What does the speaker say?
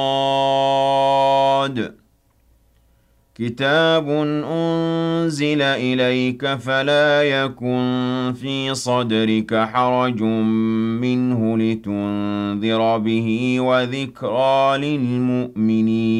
صاد كتاب أنزل إليك فلا يكن في صدرك حرج منه لتنذر به وذكرى للمؤمنين